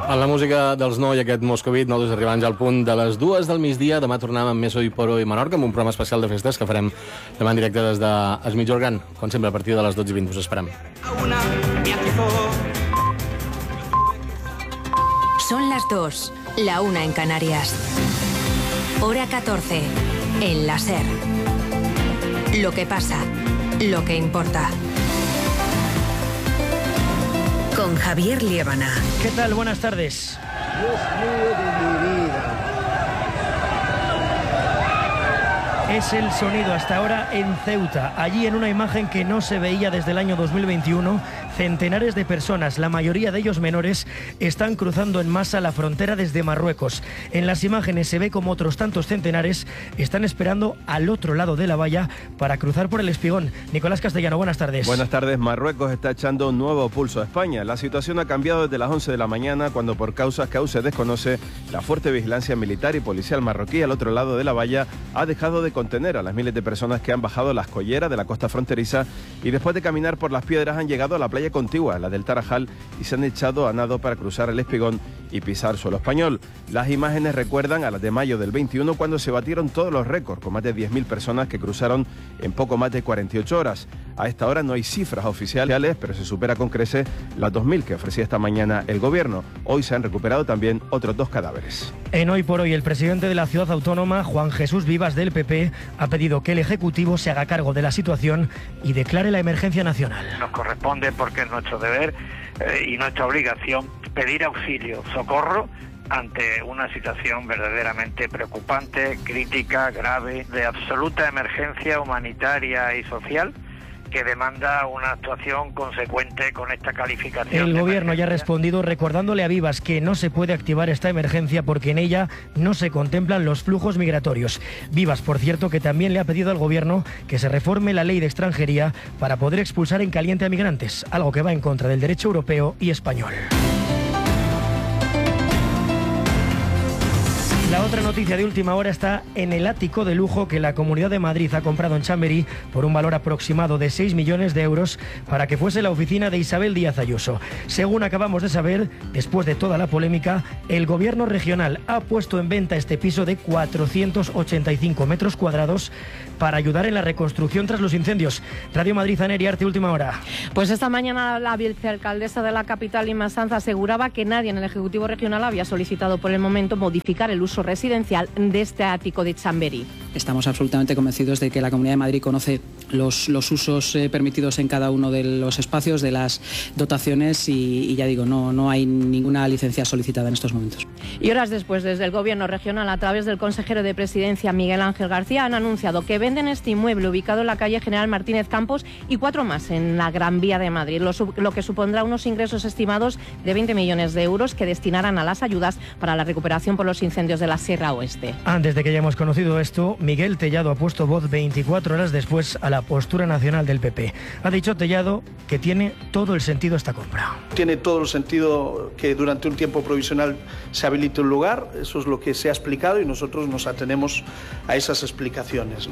En la música dels No i aquest Moscovit, nosaltres arribant ja al punt de les 2 del migdia. Demà tornem amb més Hoy por Hoy Menorca, amb un programa especial de festes que farem demà en directe des de Migjorgan, com sempre a partir de les 12:20. Us esperem. Son las 2, la 1 en Canarias. Hora 14, en la SER. Lo que pasa, lo que importa. Con Javier Liébana. ¿Qué tal? Buenas tardes. Dios mío de mi vida. Es el sonido hasta ahora en Ceuta. Allí, en una imagen que no se veía desde el año 2021, centenares de personas, la mayoría de ellos menores, están cruzando en masa la frontera desde Marruecos. En las imágenes se ve como otros tantos centenares están esperando al otro lado de la valla para cruzar por el Espigón. Nicolás Castellano, buenas tardes. Buenas tardes. Marruecos está echando un nuevo pulso a España. La situación ha cambiado desde las 11 de la mañana, cuando por causas que aún se desconoce, la fuerte vigilancia militar y policial marroquí al otro lado de la valla ha dejado de contener a las miles de personas que han bajado las colleras de la costa fronteriza y después de caminar por las piedras han llegado a la playa contigua, la del Tarajal, y se han echado a nado para cruzar el Espigón y pisar suelo español. Las imágenes recuerdan a las de mayo del 21, cuando se batieron todos los récords, con más de 10.000 personas que cruzaron en poco más de 48 horas. A esta hora no hay cifras oficiales, pero se supera con creces las 2.000 que ofrecía esta mañana el gobierno. Hoy se han recuperado también otros 2 cadáveres. En Hoy por Hoy, el presidente de la ciudad autónoma, Juan Jesús Vivas, del PP, ha pedido que el Ejecutivo se haga cargo de la situación y declare la emergencia nacional. Nos corresponde, porque es nuestro deber y nuestra obligación, pedir auxilio, socorro ante una situación verdaderamente preocupante, crítica, grave, de absoluta emergencia humanitaria y social, que demanda una actuación consecuente con esta calificación. El gobierno ya ha respondido recordándole a Vivas que no se puede activar esta emergencia porque en ella no se contemplan los flujos migratorios. Vivas, por cierto, que también le ha pedido al gobierno que se reforme la ley de extranjería para poder expulsar en caliente a migrantes, algo que va en contra del derecho europeo y español. La otra noticia de última hora está en el ático de lujo que la Comunidad de Madrid ha comprado en Chamberí por un valor aproximado de 6 millones de euros para que fuese la oficina de Isabel Díaz Ayuso. Según acabamos de saber, después de toda la polémica, el gobierno regional ha puesto en venta este piso de 485 metros cuadrados para ayudar en la reconstrucción tras los incendios. Radio Madrid, Ana Iriarte, última hora. Pues esta mañana la vicealcaldesa de la capital, Inma Sanz, aseguraba que nadie en el Ejecutivo Regional había solicitado por el momento modificar el uso residencial de este ático de Chamberí. Estamos absolutamente convencidos de que la Comunidad de Madrid conoce los usos permitidos en cada uno de los espacios, de las dotaciones y ya digo, no hay ninguna licencia solicitada en estos momentos. Y horas después, desde el Gobierno regional, a través del consejero de Presidencia, Miguel Ángel García, han anunciado que venden este inmueble ubicado en la calle General Martínez Campos y 4 más en la Gran Vía de Madrid, lo que supondrá unos ingresos estimados de 20 millones de euros que destinarán a las ayudas para la recuperación por los incendios de la Sierra Oeste. Antes de que hayamos conocido esto, Miguel Tellado ha puesto voz 24 horas después a la postura nacional del PP. Ha dicho Tellado que tiene todo el sentido esta compra. Tiene todo el sentido que durante un tiempo provisional se habilite un lugar, eso es lo que se ha explicado y nosotros nos atenemos a esas explicaciones, ¿no?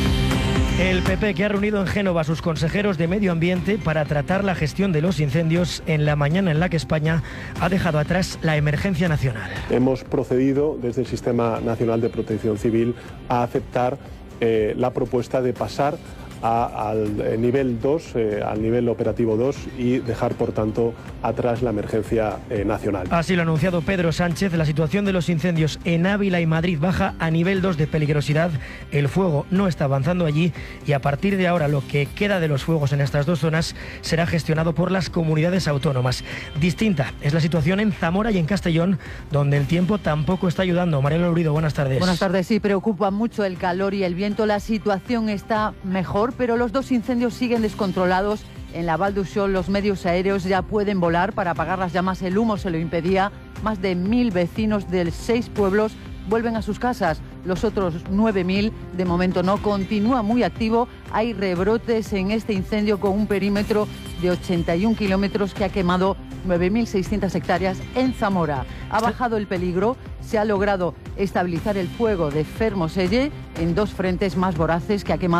El PP, que ha reunido en Génova a sus consejeros de Medio Ambiente para tratar la gestión de los incendios en la mañana en la que España ha dejado atrás la emergencia nacional. Hemos procedido desde el Sistema Nacional de Protección Civil a aceptar la propuesta de pasar al nivel 2, al nivel operativo 2 y dejar, por tanto, atrás la emergencia nacional. Así lo ha anunciado Pedro Sánchez. La situación de los incendios en Ávila y Madrid baja a nivel 2 de peligrosidad. El fuego no está avanzando allí y a partir de ahora lo que queda de los fuegos en estas dos zonas será gestionado por las comunidades autónomas. Distinta es la situación en Zamora y en Castellón, donde el tiempo tampoco está ayudando. Mariela Urido, buenas tardes. Buenas tardes. Sí, preocupa mucho el calor y el viento. La situación está mejor, pero los 2 incendios siguen descontrolados. En la Val d'Uixó los medios aéreos ya pueden volar para apagar las llamas. El humo se lo impedía. Más de 1.000 vecinos de 6 pueblos vuelven a sus casas. Los otros 9.000 de momento no. Continúa muy activo. Hay rebrotes en este incendio con un perímetro de 81 kilómetros que ha quemado 9.600 hectáreas en Zamora. Ha bajado el peligro. Se ha logrado estabilizar el fuego de Fermoselle en 2 frentes más voraces que ha quemado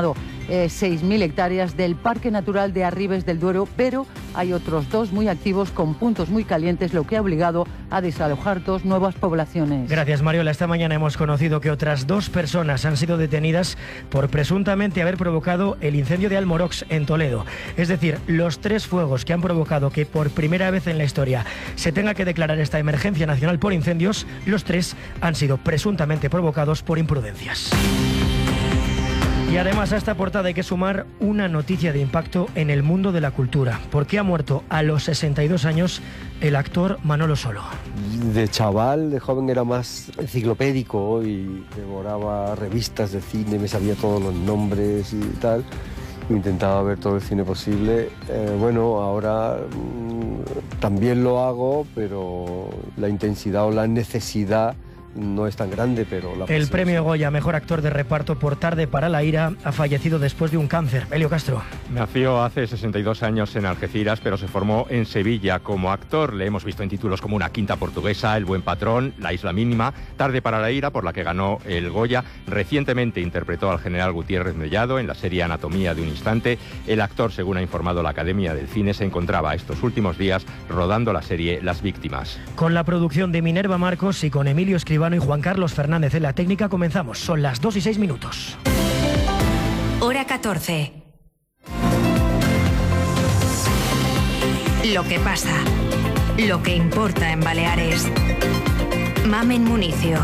6.000 hectáreas del Parque Natural de Arribes del Duero, pero hay otros 2 muy activos con puntos muy calientes, lo que ha obligado a desalojar 2 nuevas poblaciones. Gracias, Mariola. Esta mañana hemos conocido que otras 2 personas han sido detenidas por presuntamente haber provocado el incendio de Almorox en Toledo. Es decir, los 3 fuegos que han provocado que por primera vez en la historia se tenga que declarar esta emergencia nacional por incendios, los 3 han sido presuntamente provocados por imprudencias. Y además a esta portada hay que sumar una noticia de impacto en el mundo de la cultura, porque ha muerto a los 62 años el actor Manolo Solo. De chaval, de joven era más enciclopédico y devoraba revistas de cine, me sabía todos los nombres y tal. Intentaba ver todo el cine posible. Bueno, ahora también lo hago, pero la intensidad o la necesidad no es tan grande, pero el premio Goya Mejor Actor de Reparto por Tarde para la ira ha fallecido después de un cáncer. Elio Castro. Nació hace 62 años en Algeciras, pero se formó en Sevilla como actor. Le hemos visto en títulos como Una quinta portuguesa, El buen patrón, La isla mínima, Tarde para la ira, por la que ganó el Goya. Recientemente interpretó al general Gutiérrez Mellado en la serie Anatomía de un instante. El actor, según ha informado la Academia del Cine, se encontraba estos últimos días rodando la serie Las víctimas. Con la producción de Minerva Marcos y con Emilio Escribano y Juan Carlos Fernández en la técnica comenzamos. Son las 2:06. Hora 14. Lo que pasa, lo que importa en Baleares. Mamen Municio.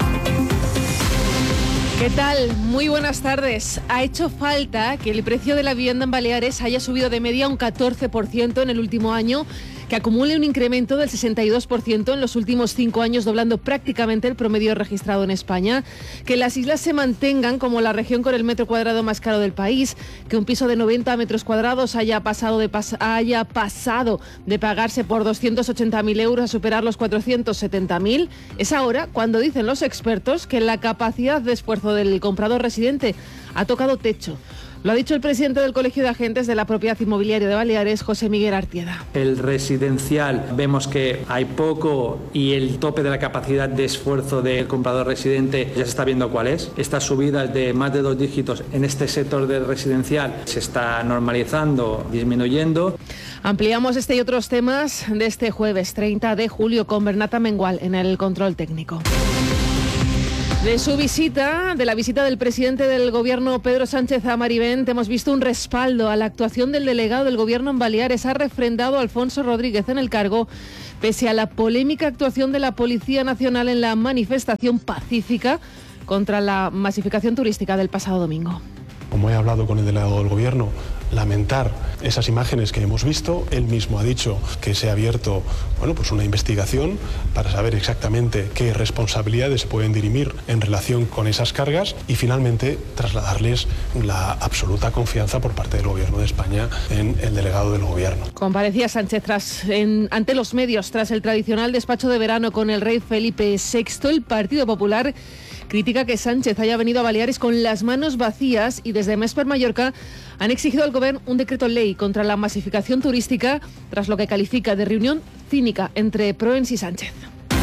¿Qué tal? Muy buenas tardes. Ha hecho falta que el precio de la vivienda en Baleares haya subido de media un 14% en el último año, que acumule un incremento del 62% en los últimos 5 años, doblando prácticamente el promedio registrado en España, que las islas se mantengan como la región con el metro cuadrado más caro del país, que un piso de 90 metros cuadrados haya pasado de pagarse por 280.000 euros a superar los 470.000. Es ahora cuando dicen los expertos que la capacidad de esfuerzo del comprador residente ha tocado techo. Lo ha dicho el presidente del Colegio de Agentes de la Propiedad Inmobiliaria de Baleares, José Miguel Artieda. El residencial vemos que hay poco y el tope de la capacidad de esfuerzo del comprador residente ya se está viendo cuál es. Estas subidas de más de 2 dígitos en este sector del residencial se está normalizando, disminuyendo. Ampliamos este y otros temas de este jueves 30 de julio con Bernata Mengual en el control técnico. De la visita del presidente del Gobierno, Pedro Sánchez, a Marivent, hemos visto un respaldo a la actuación del delegado del Gobierno en Baleares. Ha refrendado a Alfonso Rodríguez en el cargo, pese a la polémica actuación de la Policía Nacional en la manifestación pacífica contra la masificación turística del pasado domingo. Como he hablado con el delegado del Gobierno, lamentar esas imágenes que hemos visto. Él mismo ha dicho que se ha abierto una investigación para saber exactamente qué responsabilidades se pueden dirimir en relación con esas cargas y finalmente trasladarles la absoluta confianza por parte del Gobierno de España en el delegado del Gobierno. Comparecía Sánchez ante los medios tras el tradicional despacho de verano con el rey Felipe VI. El Partido Popular critica que Sánchez haya venido a Baleares con las manos vacías y desde Mesper Mallorca han exigido al Gobierno un decreto ley contra la masificación turística tras lo que califica de reunión cínica entre Proens y Sánchez.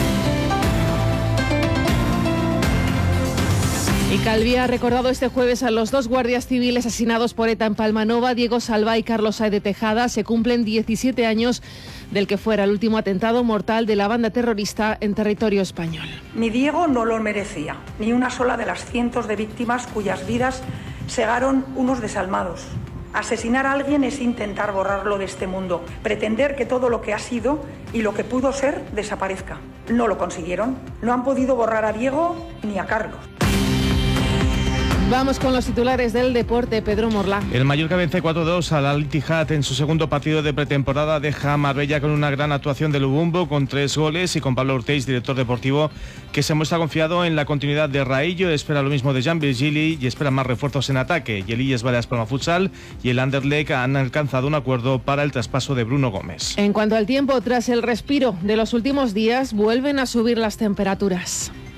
Y Calvi ha recordado este jueves a los 2 guardias civiles asesinados por ETA en Palmanova, Diego Salvá y Carlos Saez de Tejada. Se cumplen 17 años del que fuera el último atentado mortal de la banda terrorista en territorio español. Ni Diego no lo merecía, ni una sola de las cientos de víctimas cuyas vidas segaron unos desalmados. Asesinar a alguien es intentar borrarlo de este mundo, pretender que todo lo que ha sido y lo que pudo ser desaparezca. No lo consiguieron, no han podido borrar a Diego ni a Carlos. Vamos con los titulares del deporte, Pedro Morla. El Mallorca vence 4-2 al Al-Ittihad en su segundo partido de pretemporada. Deja a Marbella con una gran actuación de Lubumbo con 3 goles y con Pablo Ortiz, director deportivo, que se muestra confiado en la continuidad de Raillo. Espera lo mismo de Jan Virgili y espera más refuerzos en ataque. Y el Illes Balears Palma Futsal y el Anderlecht han alcanzado un acuerdo para el traspaso de Bruno Gómez. En cuanto al tiempo, tras el respiro de los últimos días, vuelven a subir las temperaturas.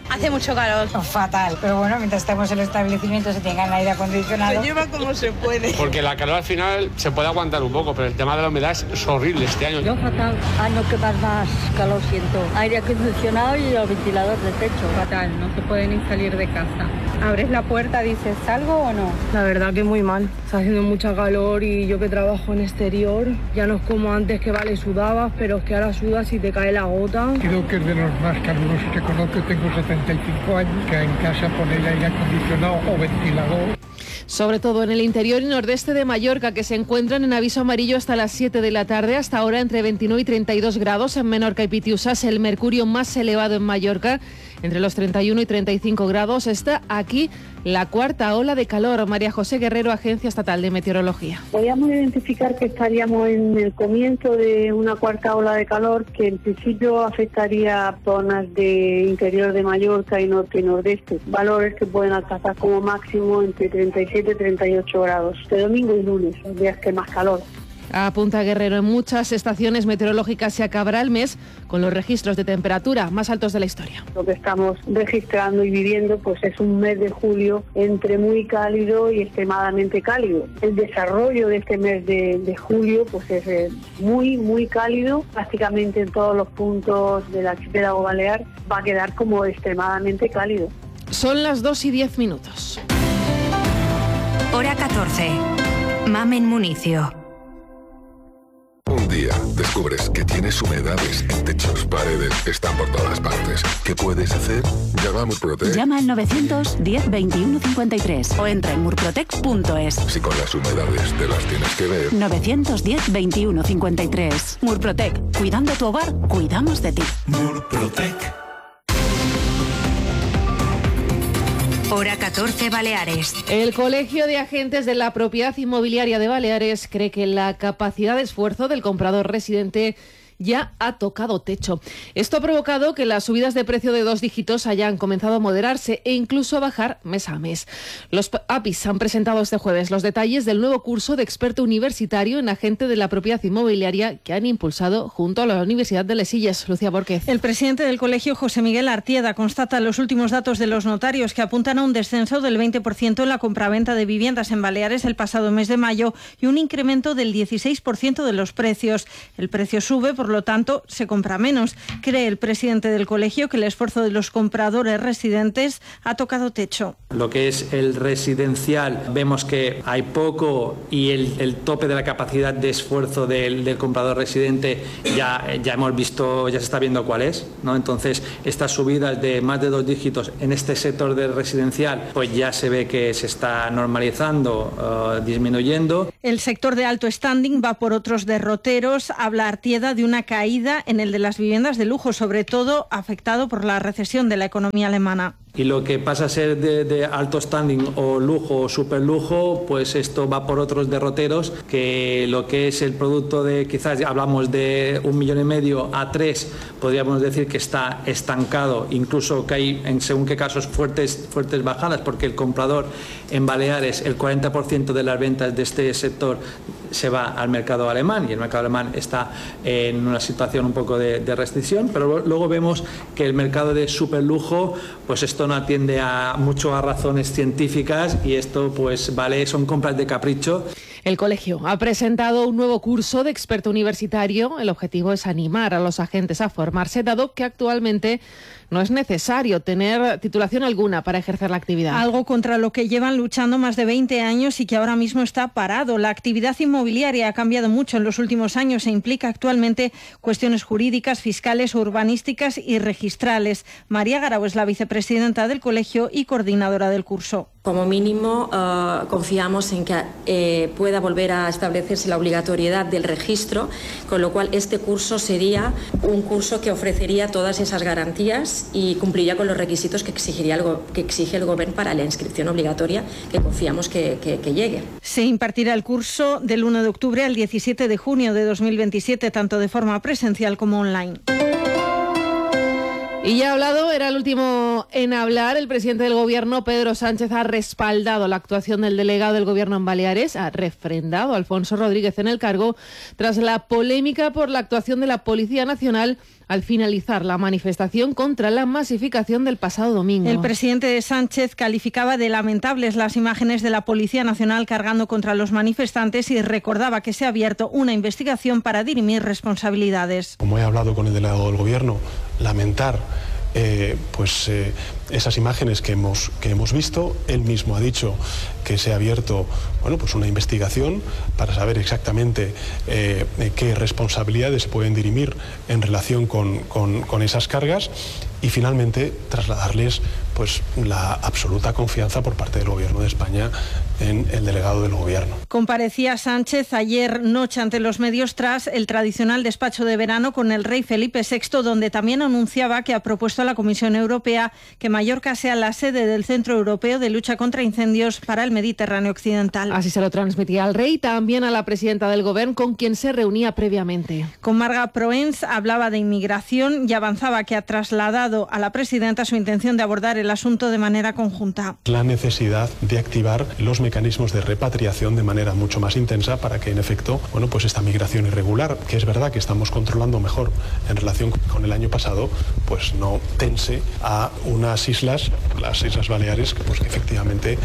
Hace mucho calor. Fatal, pero bueno, mientras estamos en el establecimiento se tengan aire acondicionado. Se lleva como se puede. Porque la calor al final se puede aguantar un poco, pero el tema de la humedad es horrible este año. Yo fatal. No, que más calor siento. Aire acondicionado y el ventilador de techo. Fatal, no se puede ni salir de casa. Abres la puerta, dices, ¿salgo o no? La verdad que muy mal. Está haciendo mucha calor y yo que trabajo en exterior, ya no es como antes que vale sudabas, pero es que ahora sudas y te cae la gota. Creo que es de los más calurosos que conozco. Tengo 75 años, que en casa poner aire acondicionado o ventilador. Sobre todo en el interior y nordeste de Mallorca, que se encuentran en aviso amarillo hasta las 7 de la tarde, hasta ahora entre 29 y 32 grados. En Menorca y Pitiusas, el mercurio más elevado en Mallorca, entre los 31 y 35 grados. Está aquí la cuarta ola de calor. María José Guerrero, Agencia Estatal de Meteorología. Podríamos identificar que estaríamos en el comienzo de una cuarta ola de calor que en principio afectaría a zonas de interior de Mallorca y norte y nordeste. Valores que pueden alcanzar como máximo entre 37 y 38 grados. De domingo y lunes, los días que más calor. Apunta Guerrero, en muchas estaciones meteorológicas se acabará el mes con los registros de temperatura más altos de la historia. Lo que estamos registrando y viviendo pues es un mes de julio entre muy cálido y extremadamente cálido. El desarrollo de este mes de julio pues es muy cálido, prácticamente en todos los puntos del archipiélago balear va a quedar como extremadamente cálido. Son las 2:10. Hora 14. Mamen Municio. Un día descubres que tienes humedades en techos, paredes, están por todas partes. ¿Qué puedes hacer? Llama a Murprotec. Llama al 910 21 53 o entra en murprotec.es. Si con las humedades te las tienes que ver. 910 21 53. Murprotec. Cuidando tu hogar, cuidamos de ti. Murprotec. Hora 14 Baleares. El Colegio de Agentes de la Propiedad Inmobiliaria de Baleares cree que la capacidad de esfuerzo del comprador residente ya ha tocado techo. Esto ha provocado que las subidas de precio de 2 dígitos hayan comenzado a moderarse e incluso a bajar mes a mes. Los APIs han presentado este jueves los detalles del nuevo curso de experto universitario en agente de la propiedad inmobiliaria que han impulsado junto a la Universidad de Les Illes. Lucía Borquez. El presidente del colegio, José Miguel Artieda, constata los últimos datos de los notarios que apuntan a un descenso del 20% en la compraventa de viviendas en Baleares el pasado mes de mayo y un incremento del 16% de los precios. El precio sube, por lo tanto, se compra menos. Cree el presidente del colegio que el esfuerzo de los compradores residentes ha tocado techo. Lo que es el residencial, vemos que hay poco y el tope de la capacidad de esfuerzo del comprador residente ya hemos visto, ya se está viendo cuál es, ¿no? Entonces, estas subidas de más de 2 dígitos en este sector del residencial, pues ya se ve que se está normalizando, disminuyendo. El sector de alto standing va por otros derroteros. Habla Artieda de una caída en el de las viviendas de lujo, sobre todo afectado por la recesión de la economía alemana. Y lo que pasa a ser de alto standing o lujo o superlujo, pues esto va por otros derroteros, que lo que es el producto de, quizás hablamos de 1,5 millones a 3, podríamos decir que está estancado, incluso que hay en según qué casos fuertes bajadas, porque el comprador en Baleares, el 40% de las ventas de este sector se va al mercado alemán y el mercado alemán está en una situación un poco de restricción, pero luego vemos que el mercado de superlujo, pues esto no atiende mucho a razones científicas y esto pues son compras de capricho. El colegio ha presentado un nuevo curso de experto universitario. El objetivo es animar a los agentes a formarse, dado que actualmente no es necesario tener titulación alguna para ejercer la actividad. Algo contra lo que llevan luchando más de 20 años y que ahora mismo está parado. La actividad inmobiliaria ha cambiado mucho en los últimos años e implica actualmente cuestiones jurídicas, fiscales, urbanísticas y registrales. María Garau es la vicepresidenta del colegio y coordinadora del curso. Como mínimo, confiamos en que pueda volver a establecerse la obligatoriedad del registro, con lo cual este curso sería un curso que ofrecería todas esas garantías y cumpliría con los requisitos que exige el Gobierno para la inscripción obligatoria, que confiamos que llegue. Se impartirá el curso del 1 de octubre al 17 de junio de 2027, tanto de forma presencial como online. Y ya ha hablado, era el último en hablar. El presidente del Gobierno, Pedro Sánchez, ha respaldado la actuación del delegado del Gobierno en Baleares, ha refrendado a Alfonso Rodríguez en el cargo tras la polémica por la actuación de la Policía Nacional al finalizar la manifestación contra la masificación del pasado domingo. El presidente Sánchez calificaba de lamentables las imágenes de la Policía Nacional cargando contra los manifestantes y recordaba que se ha abierto una investigación para dirimir responsabilidades. Como he hablado con el delegado del Gobierno, lamentar esas imágenes que hemos visto. Él mismo ha dicho que se ha abierto una investigación para saber exactamente qué responsabilidades se pueden dirimir en relación con esas cargas y finalmente trasladarles la absoluta confianza por parte del Gobierno de España en el delegado del Gobierno. Comparecía Sánchez ayer noche ante los medios tras el tradicional despacho de verano con el rey Felipe VI, donde también anunciaba que ha propuesto a la Comisión Europea que Mallorca sea la sede del Centro Europeo de Lucha contra Incendios para el Mediterráneo Occidental. Así se lo transmitía al rey, también a la presidenta del Gobierno, con quien se reunía previamente. Con Marga Proens hablaba de inmigración y avanzaba que ha trasladado a la presidenta su intención de abordar el asunto de manera conjunta. La necesidad de activar los mecanismos de repatriación de manera mucho más intensa para que en efecto, esta migración irregular, que es verdad que estamos controlando mejor en relación con el año pasado, no tense a unas islas, las Islas Baleares, que efectivamente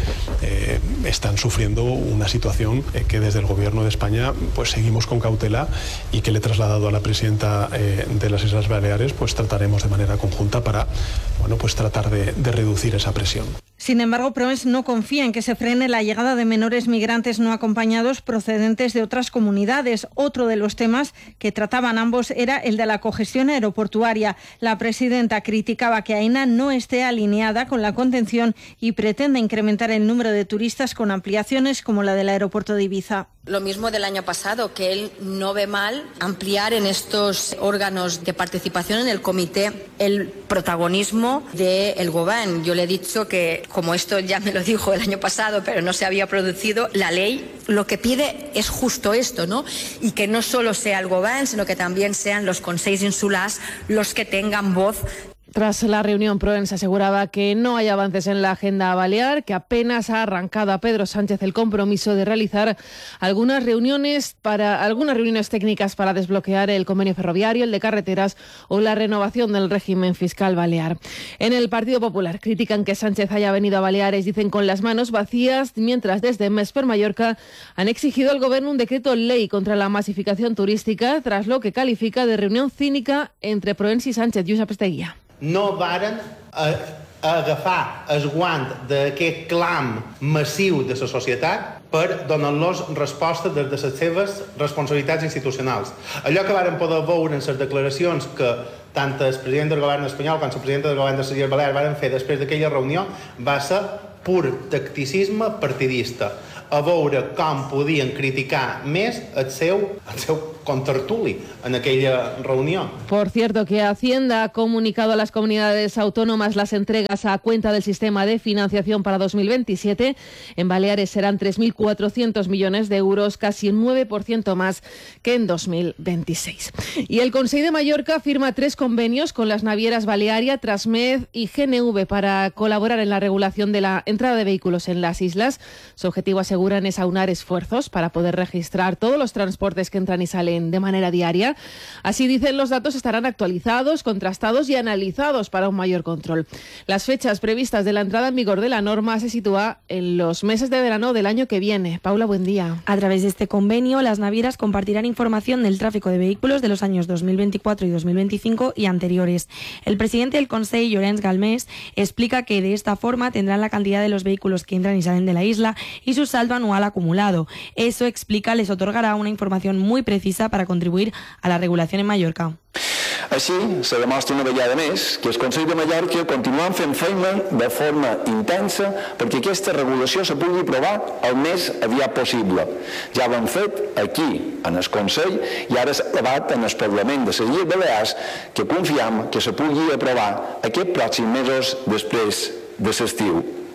están sufriendo una situación que desde el Gobierno de España seguimos con cautela y que le he trasladado a la presidenta de las Islas Baleares, trataremos de manera conjunta para tratar de reducir esa presión. Sin embargo, Proens no confía en que se frene la llegada de menores migrantes no acompañados procedentes de otras comunidades. Otro de los temas que trataban ambos era el de la congestión aeroportuaria. La presidenta criticaba que AENA no esté alineada con la contención y pretende incrementar el número de turistas con ampliaciones como la del aeropuerto de Ibiza. Lo mismo del año pasado, que él no ve mal ampliar en estos órganos de participación en el comité el protagonismo del Gobierno. Yo le he dicho que, como esto ya me lo dijo el año pasado, pero no se había producido, la ley lo que pide es justo esto, ¿no? Y que no solo sea el Gobierno, sino que también sean los consells insulars los que tengan voz. Tras la reunión, Proens aseguraba que no hay avances en la agenda balear, que apenas ha arrancado a Pedro Sánchez el compromiso de realizar algunas reuniones técnicas para desbloquear el convenio ferroviario, el de carreteras o la renovación del régimen fiscal balear. En el Partido Popular critican que Sánchez haya venido a Baleares, dicen, con las manos vacías, mientras desde Més per Mallorca han exigido al Gobierno un decreto ley contra la masificación turística, tras lo que califica de reunión cínica entre Proens i Sánchez. Josep Esteguía. No varen agafar el guant d'aquest clam massiu de la societat per donar-los resposta des de les seves responsabilitats institucionals. Allò que varen poder veure en les declaracions que tant el president del govern espanyol com el president del govern de les Illes Balears varen fer després d'aquella reunió va ser pur tacticisme partidista, a veure com podien criticar més el seu contertuli en aquella reunión. Por cierto, que Hacienda ha comunicado a las comunidades autónomas las entregas a cuenta del sistema de financiación para 2027. En Baleares serán 3.400 millones de euros, casi un 9% más que en 2026. Y el Consell de Mallorca firma 3 convenios con las navieras Balearia, Transmed y GNV para colaborar en la regulación de la entrada de vehículos en las islas. Su objetivo, aseguran, es aunar esfuerzos para poder registrar todos los transportes que entran y salen de manera diaria. Así, dicen, los datos estarán actualizados, contrastados y analizados para un mayor control. Las fechas previstas de la entrada en vigor de la norma se sitúa en los meses de verano del año que viene. Paula, buen día. A través de este convenio, las navieras compartirán información del tráfico de vehículos de los años 2024 y 2025 y anteriores. El presidente del Consell, Llorenç Galmés, explica que de esta forma tendrán la cantidad de los vehículos que entran y salen de la isla y su saldo anual acumulado. Eso, explica, les otorgará una información muy precisa para contribuir a la regulación en Mallorca. Així, se demostra una vegada més que el Consell de Mallorca continua fent feina de forma intensa perquè aquesta regulació se pugui aprovar el més aviat possible. Ja ho hem fet aquí, en el Consell, i ara s'ha aprovat en el Parlament de les Illes Balears, que confiem que se pugui aprovar aquests pròxims mesos després de l'estiu.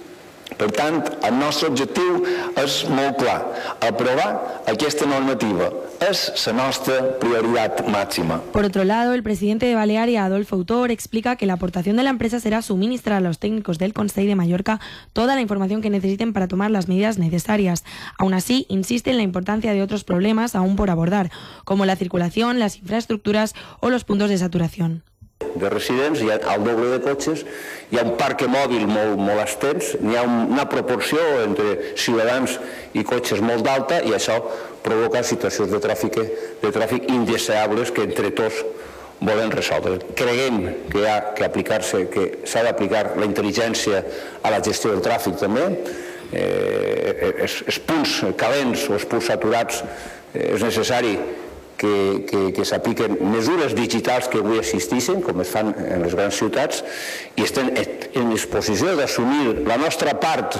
Per tant, el nostre objectiu és molt clar. Aprovar aquesta normativa és la nostra prioridad máxima. Por otro lado, el presidente de Balearia, Adolfo Autor, explica que la aportación de la empresa será suministrar a los técnicos del Consell de Mallorca toda la información que necesiten para tomar las medidas necesarias. Aún así, insiste en la importancia de otros problemas aún por abordar, como la circulación, las infraestructuras o los puntos de saturación. De residents hi ha el doble de cotxes, hi ha un parc mòbil molt extens, hi ha una proporció entre ciutadans i cotxes molt alta i això provoca situacions de tràfic indeseables que entre tots volen resoldre. Creiem que ha que aplicar-se, que s'ha d'aplicar la intel·ligència a la gestió del tràfic també. Els punts calents o els punts saturats és necessari que s'apliquen mesures digitals que avui existeixen, com es fan en les grans ciutats, i estem en disposició d'assumir la nostra part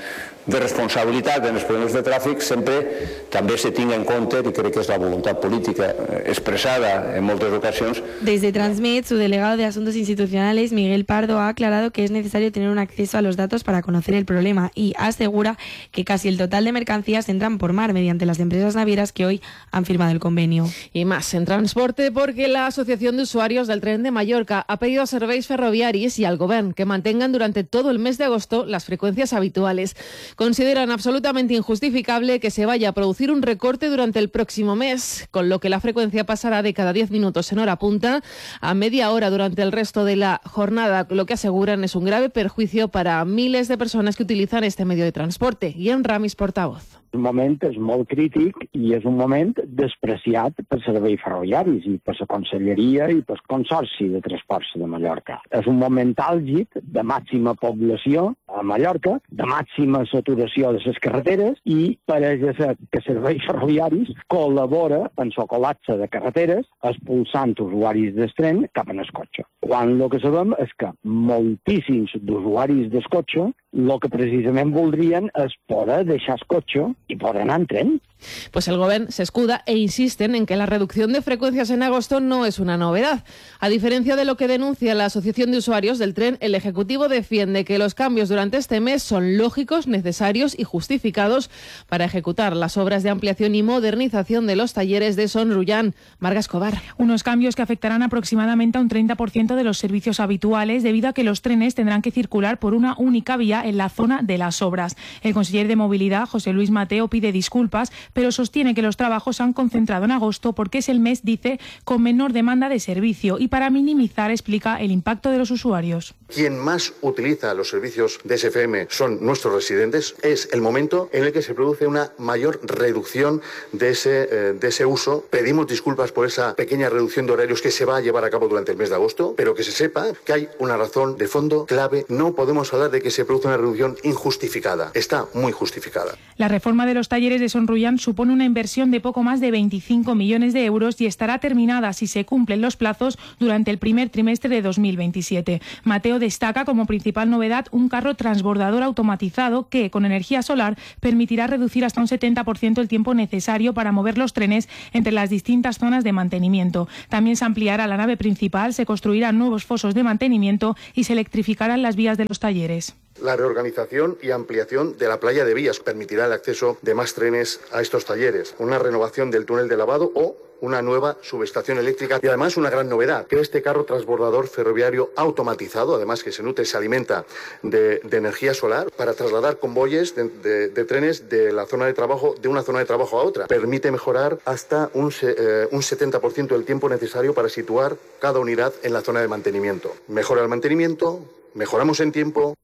de responsabilitat en els problemes de tràfic, sempre també se tinga en compte, i crec que és la voluntat política expresada en moltes ocasions. Desde Transmed, su delegado de Asuntos Institucionales, Miguel Pardo, ha aclarado que es necesario tener un acceso a los datos para conocer el problema y asegura que casi el total de mercancías entran por mar mediante las empresas navieras que hoy han firmado el convenio. Y más en transporte, porque la Asociación de Usuarios del Tren de Mallorca ha pedido a Serveis Ferroviaris y al Govern que mantengan durante todo el mes de agosto las frecuencias habituales. Consideran absolutamente injustificable que se vaya a producir un recorte durante el próximo mes, con lo que la frecuencia pasará de cada 10 minutos en hora punta a media hora durante el resto de la jornada, lo que aseguran es un grave perjuicio para miles de personas que utilizan este medio de transporte. Y en Ramis, portavoz. El moment és molt crític i és un moment despreciat per serveis ferroviaris i per la Conselleria i per el Consorci de Transports de Mallorca. És un moment àlgid de màxima població a Mallorca, de màxima saturació de les carreteres i pareix ser que serveis ferroviaris col·labora en el col·lapse de carreteres expulsant usuaris del tren cap en el cotxe. Quan el que sabem és que moltíssims d'usuaris del cotxe el que precisament voldrien és poder deixar el cotxe y poder anar en tren. Pues el Govern se escuda e insisten en que la reducción de frecuencias en agosto no es una novedad. A diferencia de lo que denuncia la Asociación de Usuarios del Tren, el Ejecutivo defiende que los cambios durante este mes son lógicos, necesarios y justificados para ejecutar las obras de ampliación y modernización de los talleres de Son Rullán. Marga Escobar. Unos cambios que afectarán aproximadamente a un 30% de los servicios habituales debido a que los trenes tendrán que circular por una única vía en la zona de las obras. El conseller de Movilidad, José Luis Mateo, pide disculpas, pero sostiene que los trabajos se han concentrado en agosto porque es el mes, dice, con menor demanda de servicio y para minimizar, explica, el impacto de los usuarios. Quien más utiliza los servicios de SFM son nuestros residentes. Es el momento en el que se produce una mayor reducción de ese uso. Pedimos disculpas por esa pequeña reducción de horarios que se va a llevar a cabo durante el mes de agosto, pero que se sepa que hay una razón de fondo clave. No podemos hablar de que se produce una reducción injustificada. Está muy justificada. La reforma de los talleres de Son Rullán supone una inversión de poco más de 25 millones de euros y estará terminada, si se cumplen los plazos, durante el primer trimestre de 2027. Mateo destaca como principal novedad un carro transbordador automatizado que, con energía solar, permitirá reducir hasta un 70% el tiempo necesario para mover los trenes entre las distintas zonas de mantenimiento. También se ampliará la nave principal, se construirán nuevos fosos de mantenimiento y se electrificarán las vías de los talleres. La reorganización y ampliación de la playa de Vías permitirá el acceso de más trenes a estos talleres, una renovación del túnel de lavado o una nueva subestación eléctrica y además una gran novedad, que este carro transbordador ferroviario automatizado, además que se nutre y se alimenta de energía solar para trasladar convoyes de trenes de una zona de trabajo a otra. Permite mejorar hasta un 70% del tiempo necesario para situar cada unidad en la zona de mantenimiento. Mejora el mantenimiento, mejoramos en tiempo.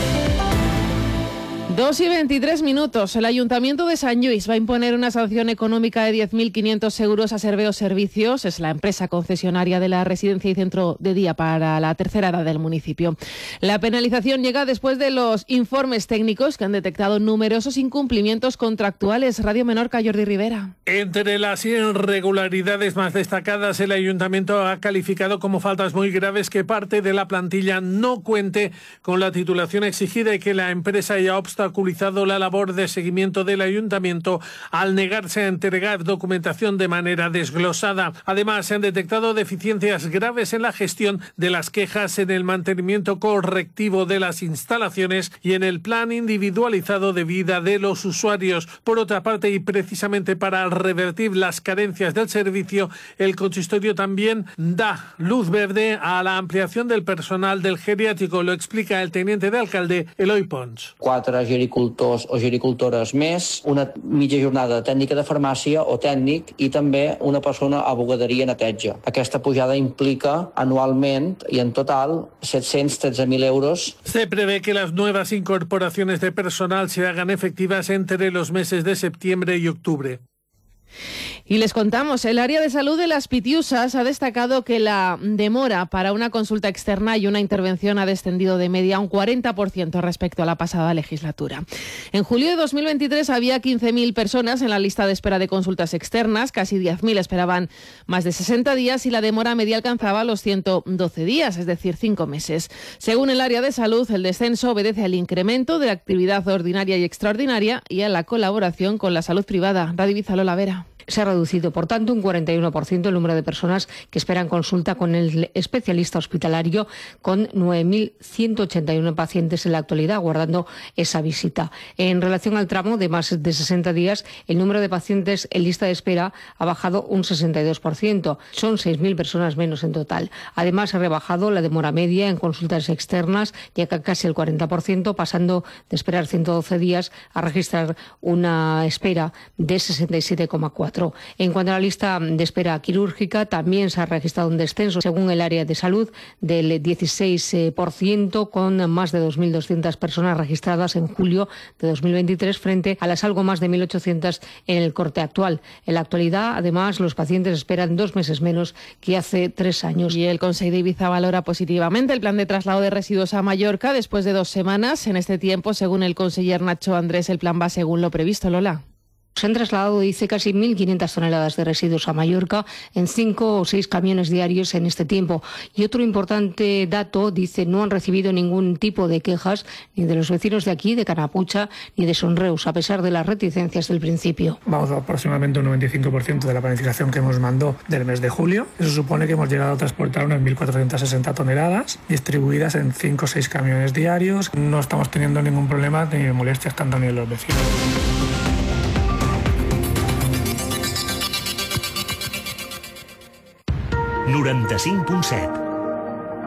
2:23. El Ayuntamiento de Sant Lluís va a imponer una sanción económica de 10.500 euros a Serveos Servicios. Es la empresa concesionaria de la residencia y centro de día para la tercera edad del municipio. La penalización llega después de los informes técnicos que han detectado numerosos incumplimientos contractuales. Radio Menorca, Jordi Rivera. Entre las irregularidades más destacadas, el Ayuntamiento ha calificado como faltas muy graves que parte de la plantilla no cuente con la titulación exigida y que la empresa haya obstaculizado obstaculizado la labor de seguimiento del ayuntamiento al negarse a entregar documentación de manera desglosada. Además, se han detectado deficiencias graves en la gestión de las quejas, en el mantenimiento correctivo de las instalaciones y en el plan individualizado de vida de los usuarios. Por otra parte, y precisamente para revertir las carencias del servicio, el consistorio también da luz verde a la ampliación del personal del geriátrico. Lo explica el teniente de alcalde, Eloi Pons. 4 gericultors o gericultores més, una mitja jornada de tècnica de farmàcia o tècnic i també una persona a bugaderia i neteja. Aquesta pujada implica anualment i en total 713.000 euros. Se prevé que las nuevas incorporaciones de personal se hagan efectivas entre los meses de septiembre y octubre. Y les contamos, el área de salud de Las Pitiusas ha destacado que la demora para una consulta externa y una intervención ha descendido de media un 40% respecto a la pasada legislatura. En julio de 2023 había 15.000 personas en la lista de espera de consultas externas, casi 10.000 esperaban más de 60 días y la demora media alcanzaba los 112 días, es decir, 5 meses. Según el área de salud, el descenso obedece al incremento de la actividad ordinaria y extraordinaria y a la colaboración con la salud privada. Radio Lola Vera. Se ha reducido, por tanto, un 41% el número de personas que esperan consulta con el especialista hospitalario, con 9.181 pacientes en la actualidad aguardando esa visita. En relación al tramo de más de 60 días, el número de pacientes en lista de espera ha bajado un 62%. Son 6.000 personas menos en total. Además, ha rebajado la demora media en consultas externas, ya que casi el 40%, pasando de esperar 112 días a registrar una espera de 67,4. En cuanto a la lista de espera quirúrgica, también se ha registrado un descenso, según el área de salud, del 16%, con más de 2.200 personas registradas en julio de 2023 frente a las algo más de 1.800 en el corte actual. En la actualidad, además, los pacientes esperan 2 meses menos que hace 3 años. Y el Consejo de Ibiza valora positivamente el plan de traslado de residuos a Mallorca después de 2 semanas. En este tiempo, según el conseller Nacho Andrés, el plan va según lo previsto. Lola. Se han trasladado, dice, casi 1.500 toneladas de residuos a Mallorca en 5 o 6 camiones diarios en este tiempo. Y otro importante dato, dice, no han recibido ningún tipo de quejas ni de los vecinos de aquí, de Canapucha, ni de Sonreus, a pesar de las reticencias del principio. Vamos a aproximadamente un 95% de la planificación que hemos mandado del mes de julio. Eso supone que hemos llegado a transportar unas 1.460 toneladas distribuidas en 5 o 6 camiones diarios. No estamos teniendo ningún problema ni molestias tanto ni de los vecinos. 95.7